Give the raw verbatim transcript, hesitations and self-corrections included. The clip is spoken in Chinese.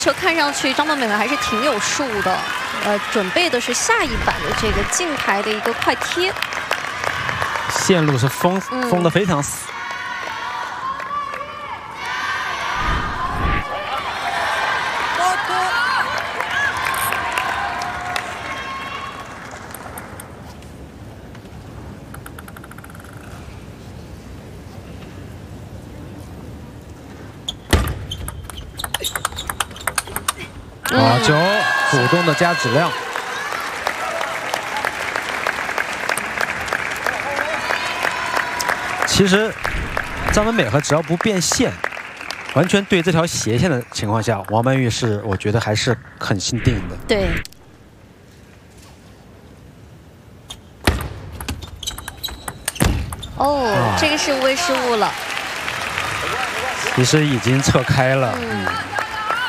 球看上去张梦美呢还是挺有数的，呃，准备的是下一版的这个近台的一个快贴， 线路是封封的非常死。好球，主动的加质量。其实张文美和只要不变线，完全对这条斜线的情况下，王曼玉是我觉得还是很心定的。 对。哦，啊、这个是无谓失误了。 其实已经侧开了。嗯